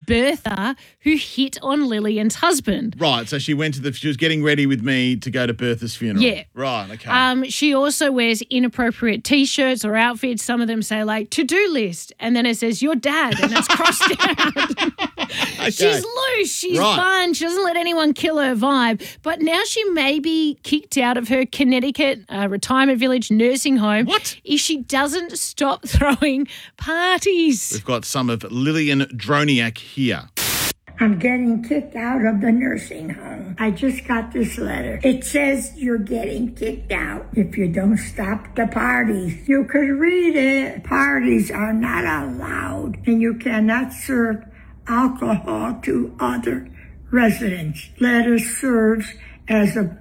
Bertha who hit on Lillian's husband. Right, so she was getting ready with me to go to Bertha's funeral. Yeah. Right, okay. She also wears inappropriate T-shirts or outfits. Some of them say like to-do list, and then it says your dad, and it's crossed out. Okay. She's loose. She's fun. She doesn't let anyone kill her vibe. But now she may be kicked out of her Connecticut retirement village nursing home. What? If she doesn't stop throwing parties. We've got some of Lillian Droniak here. I'm getting kicked out of the nursing home. I just got this letter. It says you're getting kicked out if you don't stop the parties. You could read it. Parties are not allowed, and you cannot serve alcohol to other residents. Letter serves as a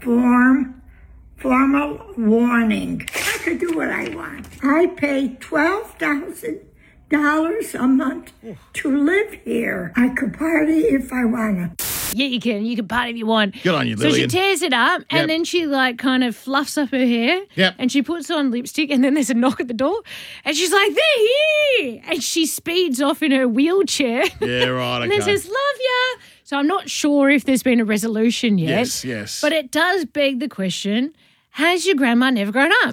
formal warning. I could do what I want. I pay $12,000 a month to live here. I could party if I wanna. Yeah, you can. You can party if you want. Good on you, Lillian. So she tears it up and then she like kind of fluffs up her hair and she puts on lipstick and then there's a knock at the door and she's like, they're here. And she speeds off in her wheelchair. Yeah, right, and then says, love ya. So I'm not sure if there's been a resolution yet. Yes. But it does beg the question, has your grandma never grown up?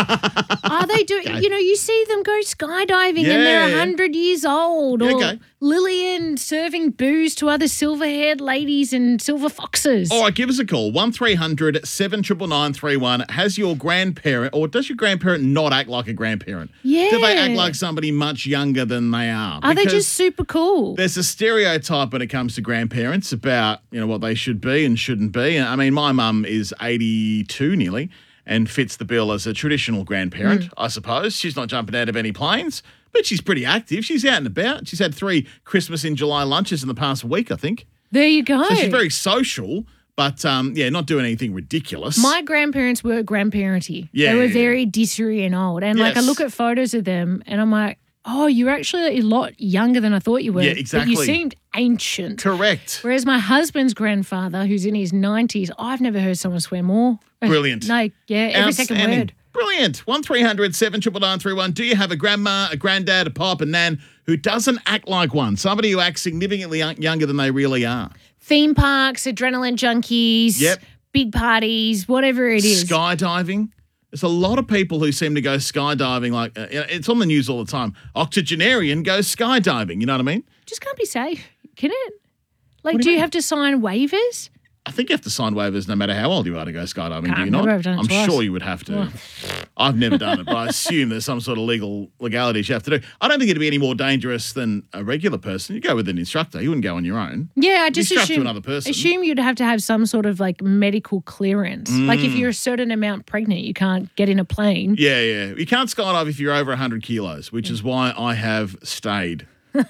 Are they doing, you see them go skydiving and they're 100 years old. Or Lillian serving booze to other silver-haired ladies and silver foxes. All right, give us a call. 1300 799 31. Has your grandparent, or does your grandparent not act like a grandparent? Yeah. Do they act like somebody much younger than they are? Are they just super cool? There's a stereotype when it comes to grandparents about, what they should be and shouldn't be. I mean, my mum is 82 nearly and fits the bill as a traditional grandparent, I suppose. She's not jumping out of any planes, but she's pretty active. She's out and about. She's had 3 Christmas in July lunches in the past week, I think. There you go. So she's very social, but, not doing anything ridiculous. My grandparents were grandparenty. Yeah. They were very dishery and old. And, I look at photos of them and I'm like, oh, you're actually a lot younger than I thought you were. Yeah, exactly. But you seemed ancient. Correct. Whereas my husband's grandfather, who's in his 90s, I've never heard someone swear more. Brilliant. No, every second word. Brilliant. 1300 799 31. Do you have a grandma, a granddad, a pop, a nan who doesn't act like one? Somebody who acts significantly younger than they really are. Theme parks, adrenaline junkies, big parties, whatever it is. Skydiving. There's a lot of people who seem to go skydiving it's on the news all the time. Octogenarian goes skydiving, you know what I mean? Just can't be safe, can it? Do you have to sign waivers? I think you have to sign waivers no matter how old you are to go skydiving, do you not? not? I'm sure you would have to. I've never done it, but I assume there's some sort of legalities you have to do. I don't think it'd be any more dangerous than a regular person. You go with an instructor. You wouldn't go on your own. Yeah, I just to another person. Assume you'd have to have some sort of medical clearance. If you're a certain amount pregnant, you can't get in a plane. Yeah. You can't skydive if you're over 100 kilos, which is why I have stayed. But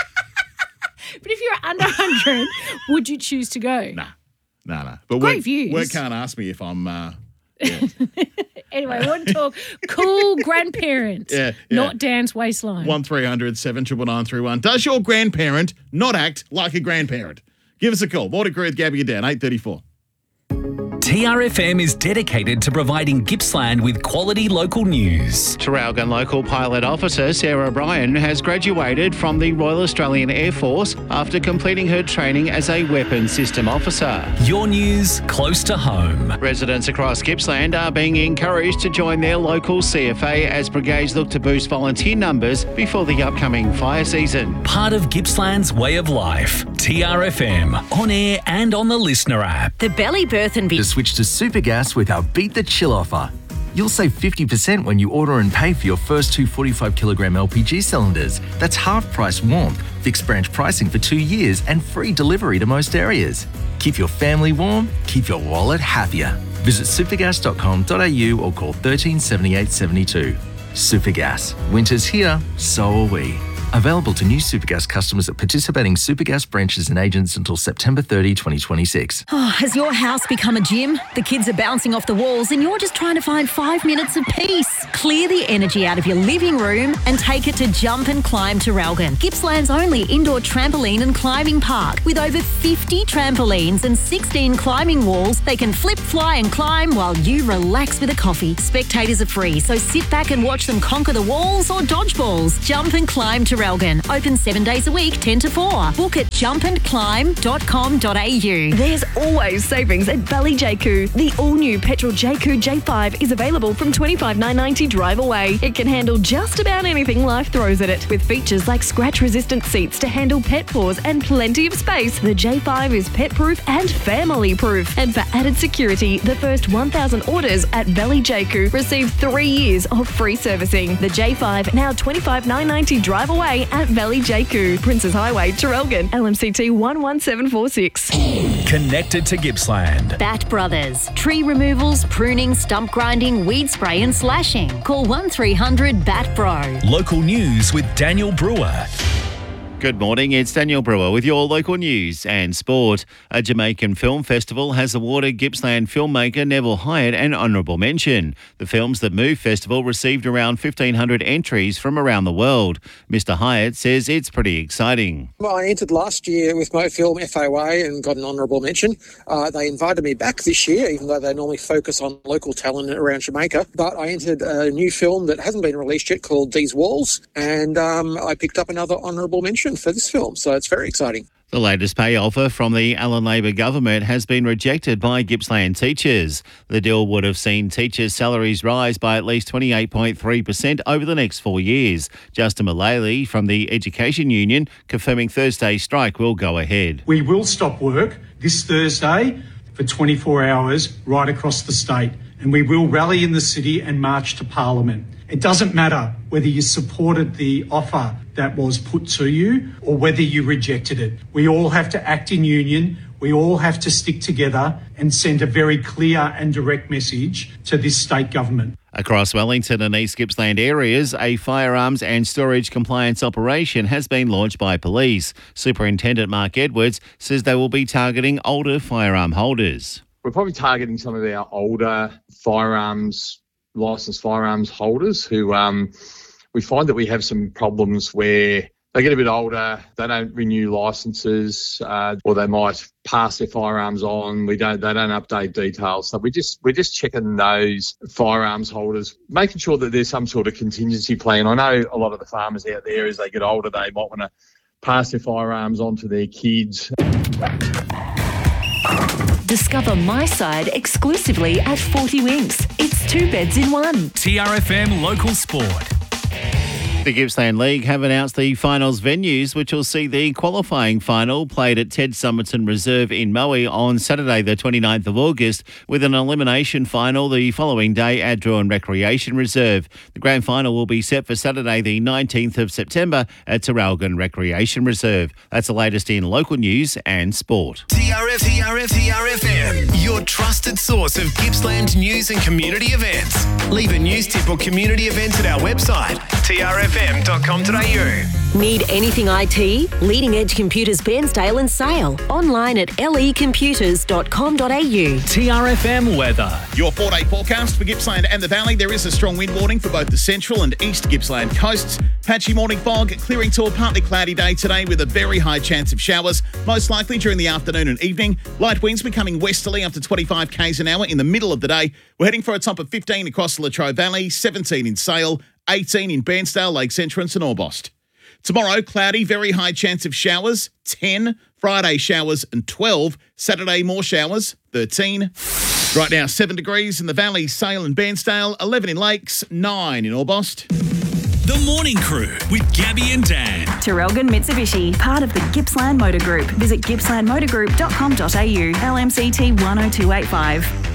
if you're under 100, would you choose to go? No. But great views. Work can't ask me if I'm... Anyway, we want to talk cool grandparents, not dance waistline. 1300 799 31. Does your grandparent not act like a grandparent? Give us a call. Morning Crew with Gabby and Dan, 8:34. TRFM is dedicated to providing Gippsland with quality local news. Traralgon Local Pilot Officer Sarah Bryan has graduated from the Royal Australian Air Force after completing her training as a weapons system officer. Your news close to home. Residents across Gippsland are being encouraged to join their local CFA as brigades look to boost volunteer numbers before the upcoming fire season. Part of Gippsland's way of life. TRFM, on air and on the Listener app. The Belly Birth and Switch to Supergas with our Beat the Chill offer. You'll save 50% when you order and pay for your first 2 45-kilogram LPG cylinders. That's half-price warmth, fixed branch pricing for 2 years and free delivery to most areas. Keep your family warm, keep your wallet happier. Visit supergas.com.au or call 13 78 72. Supergas. Winter's here, so are we. Available to new Supergas customers at participating Supergas branches and agents until September 30, 2026. Has your house become a gym? The kids are bouncing off the walls and you're just trying to find 5 minutes of peace. Clear the energy out of your living room and take it to Jump and Climb Traralgon, Gippsland's only indoor trampoline and climbing park. With over 50 trampolines and 16 climbing walls, they can flip, fly and climb while you relax with a coffee. Spectators are free, so sit back and watch them conquer the walls or dodge balls. Jump and Climb Traralgon. Traralgon. Open 7 days a week, 10 to 4. Book at jumpandclimb.com.au. There's always savings at Ballyjaku. The all-new petrol Jaku J5 is available from $25,990 drive away. It can handle just about anything life throws at it. With features like scratch-resistant seats to handle pet paws and plenty of space, the J5 is pet-proof and family-proof. And for added security, the first 1,000 orders at Ballyjaku receive 3 years of free servicing. The J5 now $25,990 drive away at Ballyjaku, Princes Highway, Traralgon, LMCT 11746. Connected to Gippsland. Bat Brothers. Tree removals, pruning, stump grinding, weed spray and slashing. Call 1300 Bat Bro. Local news with Daniel Brewer. Good morning, it's Daniel Brewer with your local news and sport. A Jamaican film festival has awarded Gippsland filmmaker Neville Hyatt an honourable mention. The Films That Move festival received around 1,500 entries from around the world. Mr Hyatt says it's pretty exciting. Well, I entered last year with MoFilm FOA and got an honourable mention. They invited me back this year, even though they normally focus on local talent around Jamaica. But I entered a new film that hasn't been released yet called These Walls, and I picked up another honourable mention for this film, so it's very exciting. The latest pay offer from the Allen Labor government has been rejected by Gippsland teachers. The deal would have seen teachers' salaries rise by at least 28.3% over the next 4 years. Justin Mullally from the Education Union confirming Thursday's strike will go ahead. We will stop work this Thursday for 24 hours right across the state, and we will rally in the city and march to Parliament. It doesn't matter whether you supported the offer that was put to you or whether you rejected it. We all have to act in union. We all have to stick together and send a very clear and direct message to this state government. Across Wellington and East Gippsland areas, a firearms and storage compliance operation has been launched by police. Superintendent Mark Edwards says they will be targeting older firearm holders. We're probably targeting some of our older licensed firearms holders who we find that we have some problems where they get a bit older, they don't renew licenses, or they might pass their firearms on. They don't update details. So we're just checking those firearms holders, making sure that there's some sort of contingency plan. I know a lot of the farmers out there, as they get older, they might want to pass their firearms on to their kids. Discover My Side exclusively at 40 Winks. It's 2 beds in one. TRFM Local Sport. The Gippsland League have announced the finals venues, which will see the qualifying final played at Ted Summerton Reserve in Moe on Saturday the 29th of August, with an elimination final the following day at Druin Recreation Reserve. The grand final will be set for Saturday the 19th of September at Traralgon Recreation Reserve. That's the latest in local news and sport. TRFM, your trusted source of Gippsland news and community events. Leave a news tip or community event at our website, trfm.com.au. Need anything IT? Leading Edge Computers Bairnsdale and Sale. Online at lecomputers.com.au. TRFM weather. Your 4-day forecast for Gippsland and the Valley. There is a strong wind warning for both the central and east Gippsland coasts. Patchy morning fog, clearing to a partly cloudy day today with a very high chance of showers, most likely during the afternoon and evening. Light winds becoming westerly up to 25 k's an hour in the middle of the day. We're heading for a top of 15 across the Latrobe Valley, 17 in Sale, 18 in Bairnsdale, Lakes Entrance and Orbost. Tomorrow, cloudy, very high chance of showers, 10. Friday, showers and 12. Saturday, more showers, 13. Right now, 7 degrees in the Valley, Sale and Bairnsdale, 11 in Lakes, 9 in Orbost. The Morning Crew with Gabby and Dan. Traralgon Mitsubishi, part of the Gippsland Motor Group. Visit gippslandmotorgroup.com.au. LMCT 10285.